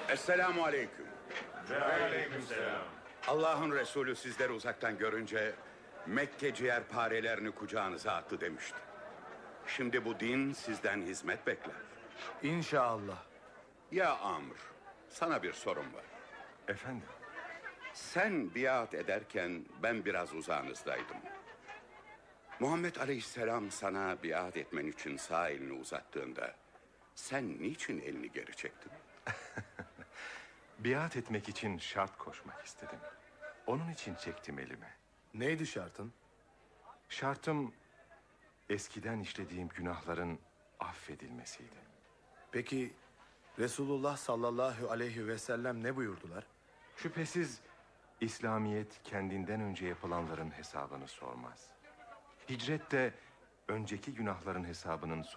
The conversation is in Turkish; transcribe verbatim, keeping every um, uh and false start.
Esselamu aleyküm. Ve aleykümselam. Allah'ın Resulü sizleri uzaktan görünce Mekke ciğerparelerini kucağınıza attı demişti. Şimdi bu din sizden hizmet bekler. İnşallah. Ya Amr, sana bir sorum var. Efendim? Sen biat ederken ben biraz uzağınızdaydım. Muhammed Aleyhisselam sana biat etmen için sağ elini uzattığında sen niçin elini geri çektin? Biat etmek için şart koşmak istedim. Onun için çektim elimi. Neydi şartın? Şartım eskiden işlediğim günahların affedilmesiydi. Peki Resulullah sallallahu aleyhi ve sellem ne buyurdular? Şüphesiz İslamiyet kendinden önce yapılanların hesabını sormaz. Hicret de önceki günahların hesabının